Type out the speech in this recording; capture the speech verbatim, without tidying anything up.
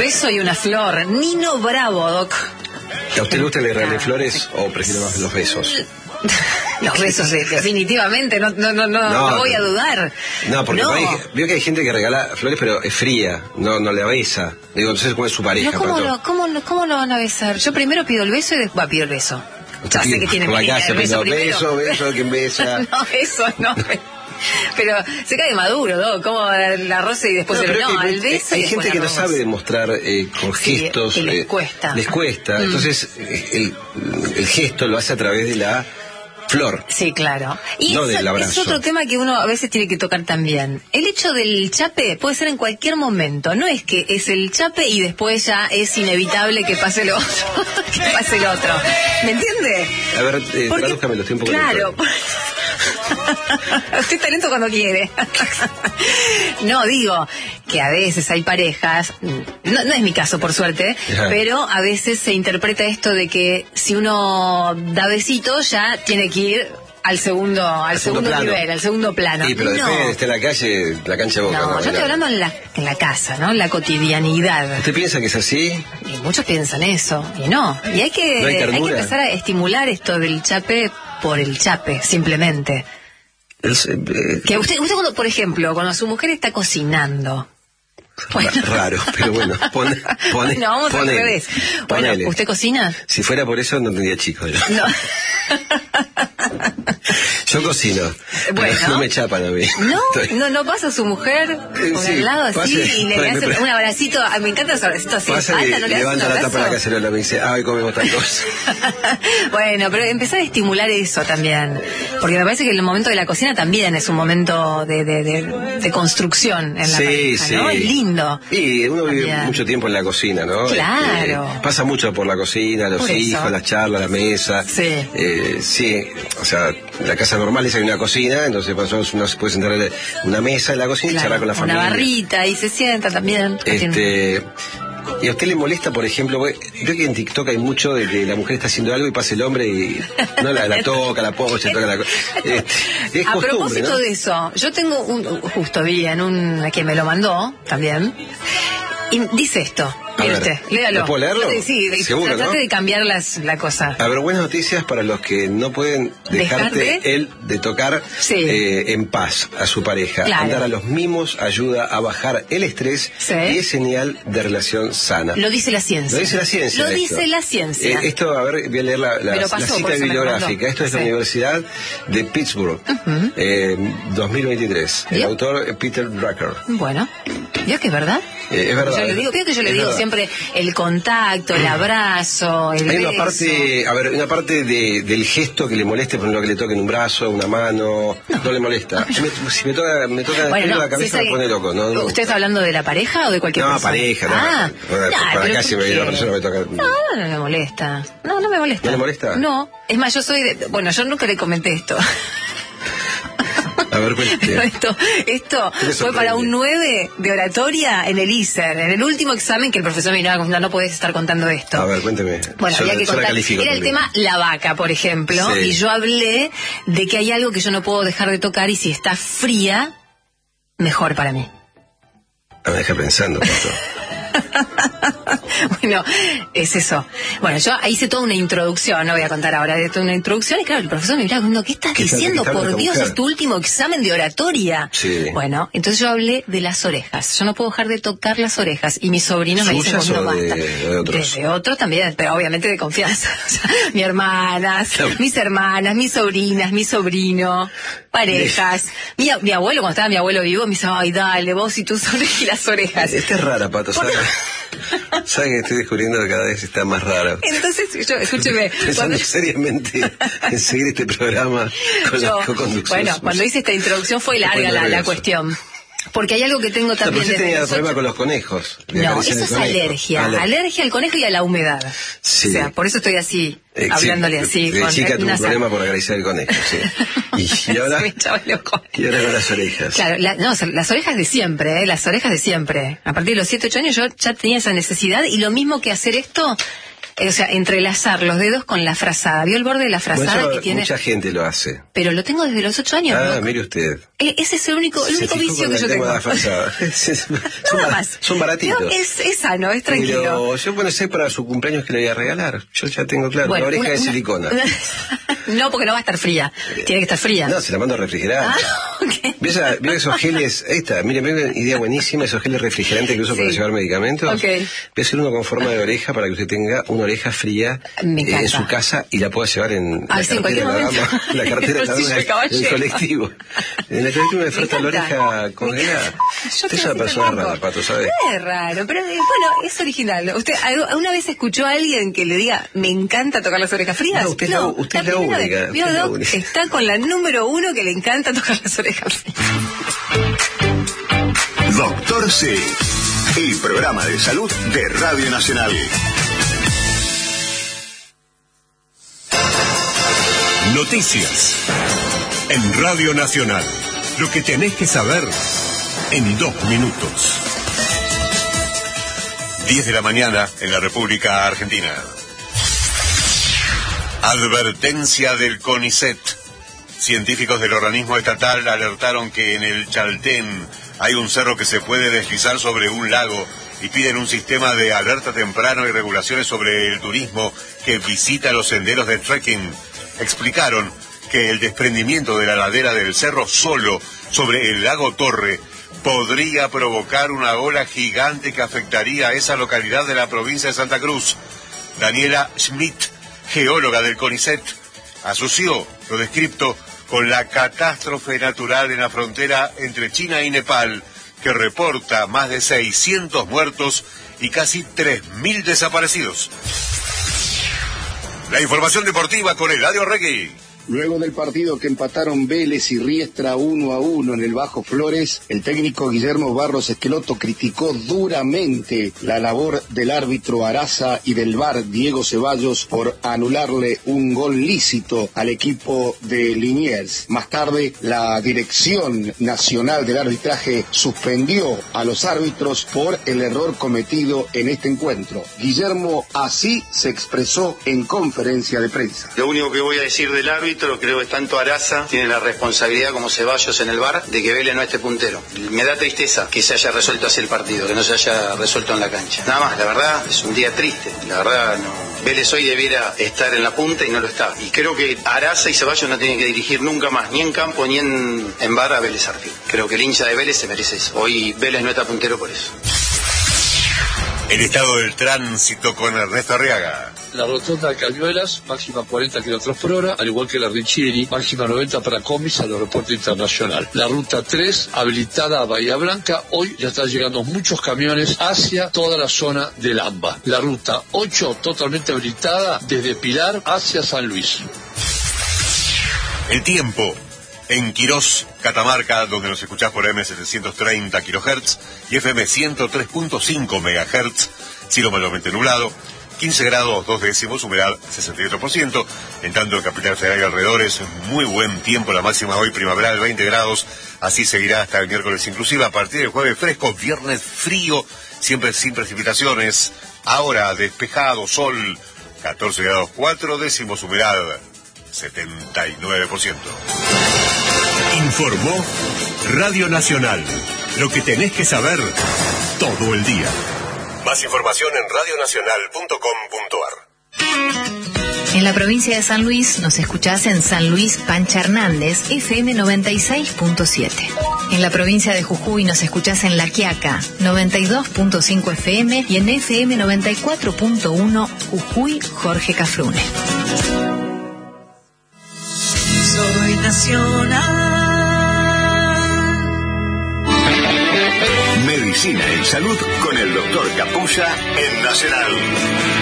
beso y una flor. Nino Bravo, Doc. ¿A usted le gusta que le regale flores o prefiere más los besos? Los besos, definitivamente, no, no, no, no, no voy a dudar. No, porque no. Hay, veo que hay gente que regala flores, pero es fría, no, no le besa. Digo, entonces, ¿cómo es su pareja? No, ¿cómo, lo, cómo, ¿Cómo lo van a besar? Yo primero pido el beso y después pido el beso. Ya sé que tiene por la medida, calle, el beso, beso, beso, beso, ¿quién besa? No, eso no. Pero se cae maduro, ¿no? Como la rosa y después no, el no, hay, el beso. Hay y gente que no sabe demostrar eh, con sí, gestos. Que les eh, cuesta. Les cuesta. Mm. Entonces, el, el gesto lo hace a través de la flor. Sí, claro. Y no es, del abrazo. Es otro tema que uno a veces tiene que tocar también. El hecho del chape puede ser en cualquier momento. No es que es el chape y después ya es inevitable que pase lo otro. que pase lo otro. ¿Me entiende? A ver, eh, tradúzcame los tiempos. Claro. Usted está lento cuando quiere. No, digo que a veces hay parejas, no, no es mi caso por suerte, ajá, pero a veces se interpreta esto de que si uno da besitos ya tiene que ir al segundo al, al segundo, segundo nivel, al segundo plano. Sí, pero no. después esté en la calle, la cancha de Boca. No, no yo estoy hablando en la, en la casa, ¿no? En la cotidianidad. ¿Usted piensa que es así? Y muchos piensan eso, y no. Y hay que, ¿No hay hay que empezar a estimular esto del chape por el chape, simplemente. El, eh, que usted, usted cuando, por ejemplo, cuando su mujer está cocinando. Bueno. Raro, pero bueno, pone, pone, no, vamos ponele, al revés. Ponele. Bueno, ¿usted cocina? Si fuera por eso no tendría chicos. No. Yo cocino. Bueno. No me chapan a mí. No, no, no pasa su mujer con sí, el lado así pase, y le hace pre... un abracito. Me encanta ese abracito así. Pasa falta, y ¿no le levanta la tapa de la cacerola y me dice, ay, comemos tal cosa. Bueno, pero empezar a estimular eso también. Porque me parece que el momento de la cocina también es un momento de, de, de, de construcción en la sí, pareja, sí. ¿no? Es lindo. Y uno también vive mucho tiempo en la cocina, ¿no? Claro. Este, pasa mucho por la cocina, los por hijos, eso. las charlas, la mesa. Sí. Eh, sí, o sea, la casa normal es hay una cocina, entonces uno se puede sentar en una mesa en la cocina claro, y charlar con la una familia. Una barrita y se sienta también. Este... ¿Y a usted le molesta, por ejemplo, creo que en TikTok hay mucho de que la mujer está haciendo algo y pasa el hombre y no la, la toca, la apoya, toca la... Este, es a costumbre, propósito ¿no? de eso, yo tengo un, justo vi en un, que me lo mandó también, y dice esto. Mire usted, léalo. ¿Puedo leerlo? Sí, seguro, trate ¿no? de cambiar las, la cosa. A ver, buenas noticias para los que no pueden dejarte ¿Dejar de? él de tocar sí. eh, en paz a su pareja. Claro. Andar a los mimos ayuda a bajar el estrés sí. y es señal de relación sana. Lo dice la ciencia. Lo dice la ciencia. Lo esto. dice la ciencia. Eh, esto, a ver, voy a leer la, la, pasó, la cita bibliográfica. Esto es sí. la Universidad de Pittsburgh, uh-huh. eh, dos mil veintitrés. ¿Bien? El autor Peter Drucker. Bueno, ¿vio que es verdad? Eh, es verdad. Yo le digo, creo que yo le digo verdad. siempre el contacto, el abrazo, el Hay beso. una parte, a ver, una parte de, del gesto que le moleste, por ejemplo, que le toquen un brazo, una mano, no, no le molesta. Me, si me toca, me toca bueno, no, la cabeza, si me pone loco. ¿no? ¿Usted está hablando de la pareja o de cualquier no, persona? Pareja, no, ah, pareja. No, nah, para acá si me, la persona me toca. No, no, no me molesta. No, no me molesta. ¿No le molesta? No. Es más, yo soy de... Bueno, yo nunca le comenté esto. A ver, Pero esto, esto fue para un nueve de oratoria en el I S E R, en el último examen que el profesor me dijo, no, no podés estar contando esto. A ver, cuénteme. Bueno, yo, había que contar. Era también. el tema la vaca, por ejemplo, sí. y yo hablé de que hay algo que yo no puedo dejar de tocar y si está fría, mejor para mí. Me deja pensando, Pato. Bueno, es eso. Bueno, yo hice toda una introducción, no voy a contar ahora de toda una introducción, y claro, el profesor me miraba diciendo, ¿qué estás ¿Qué diciendo? está, qué Por Dios, mujer? es tu último examen de oratoria. Sí. Bueno, entonces yo hablé de las orejas. Yo no puedo dejar de tocar las orejas. Y mis sobrinos me dicen, no basta. De, de otros? De, de otros también, pero obviamente de confianza. O sea, mis hermanas, no. mis hermanas, mis sobrinas, mi sobrino, parejas. Mi, mi abuelo, cuando estaba mi abuelo vivo, me dice, ay, dale, vos y tus orejas y las orejas. Esta es rara, Pato, ¿sabes? ¿Saben que estoy descubriendo que cada vez está más rara? Entonces, yo, escúcheme. Pensando cuando... seriamente en seguir este programa con yo, la co-conducción. Bueno, cuando hice esta introducción fue larga la, la cuestión. Porque hay algo que tengo también... No, pero usted tenía nosotros... problema con los conejos. No, eso es alergia. Aler... Alergia al conejo y a la humedad. Sí. O sea, por eso estoy así, eh, hablándole sí, así. De con chica tuvo un sal... problema por acariciar el conejo, sí. Y, y ahora... y ahora con las orejas. Claro, la, no, las orejas de siempre, ¿eh? Las orejas de siempre. A partir de los siete, ocho años yo ya tenía esa necesidad y lo mismo que hacer esto... o sea, entrelazar los dedos con la frazada. ¿Vio el borde de la frazada Bueno, que tiene? mucha gente lo hace. Pero lo tengo desde los ocho años. Ah, ¿no? mire usted. Eh, ese es el único, el único vicio que yo tengo. La frazada. son, Nada más. Son baratitos. Creo que es, es sano, es tranquilo. Pero yo, bueno, sé para su cumpleaños que le voy a regalar. Yo ya tengo claro, Bueno, una oreja una, de una... silicona. No, porque no va a estar fría. Tiene que estar fría. No, se la mando a refrigerar. Ah, okay. ¿Vio esos geles? Ahí está, mire, me una idea buenísima, esos geles refrigerantes que uso sí. para llevar medicamentos. Okay. Voy a hacer uno con forma de oreja para que usted tenga una oreja fría eh, en su casa y la pueda llevar en ah, la sí, cartera de la dama, la cartera de la dama del colectivo. En el colectivo me falta la oreja congelada. Usted es una persona rara, Pato, ¿sabes? Es raro, pero bueno, es original. ¿Usted alguna vez escuchó a alguien que le diga, me encanta tocar las orejas frías? No, usted, no, la, usted la es la única. Vez, usted la única. Está con la número uno que le encanta tocar las orejas frías. Doctor C, el programa de salud de Radio Nacional. Noticias en Radio Nacional. Lo que tenés que saber en dos minutos. diez de la mañana en la República Argentina. Advertencia del CONICET. Científicos del organismo estatal alertaron que en el Chaltén hay un cerro que se puede deslizar sobre un lago y piden un sistema de alerta temprano y regulaciones sobre el turismo que visita los senderos de trekking. Explicaron que el desprendimiento de la ladera del cerro solo sobre el lago Torre podría provocar una ola gigante que afectaría a esa localidad de la provincia de Santa Cruz. Daniela Schmidt, geóloga del CONICET, asoció lo descripto con la catástrofe natural en la frontera entre China y Nepal, que reporta más de seiscientos muertos y casi tres mil desaparecidos. La información deportiva con Eladio Regui. Luego del partido que empataron Vélez y Riestra uno a uno en el Bajo Flores, el técnico Guillermo Barros Esqueloto criticó duramente la labor del árbitro Araza y del V A R Diego Ceballos por anularle un gol lícito al equipo de Liniers. Más tarde, la Dirección Nacional del Arbitraje suspendió a los árbitros por el error cometido en este encuentro. Guillermo así se expresó en conferencia de prensa. Lo único que voy a decir del árbitro, creo que tanto Araza tiene la responsabilidad como Ceballos en el V A R de que Vélez no esté puntero. Me da tristeza que se haya resuelto así el partido, que no se haya resuelto en la cancha. Nada más, la verdad, es un día triste. La verdad, no. Vélez hoy debiera estar en la punta y no lo está. Y creo que Araza y Ceballos no tienen que dirigir nunca más, ni en campo ni en, en V A R a Vélez Arfield. Creo que el hincha de Vélez se merece eso. Hoy Vélez no está puntero por eso. El estado del tránsito con Ernesto Arriaga. La rotonda de Cañuelas, máxima cuarenta kilómetros por hora, al igual que la Riccieri, máxima noventa para Comis al aeropuerto internacional. La ruta tres, habilitada a Bahía Blanca, hoy ya están llegando muchos camiones hacia toda la zona del AMBA. La ruta ocho, totalmente habilitada desde Pilar hacia San Luis. El tiempo. En Quirós, Catamarca, donde nos escuchás por eme setecientos treinta kilohertz y efe eme ciento tres punto cinco megahertz, cielo mayormente nublado, quince grados dos décimos, humedad sesenta y ocho por ciento, en tanto en Capital Federal y alrededores, muy buen tiempo, la máxima hoy primaveral, veinte grados, así seguirá hasta el miércoles inclusive, a partir del jueves fresco, viernes frío, siempre sin precipitaciones, ahora despejado, sol, catorce grados cuatro décimos, humedad setenta y nueve por ciento. Informó Radio Nacional. Lo que tenés que saber todo el día. Más información en radio nacional punto com punto a r. En la provincia de San Luis nos escuchás en San Luis Pancha Hernández, efe eme noventa y seis punto siete. En la provincia de Jujuy nos escuchás en La Quiaca, noventa y dos punto cinco efe eme y en efe eme noventa y cuatro punto uno Jujuy Jorge Cafrune. Soy nacional. Medicina y salud con el doctor Capuzza en Nacional.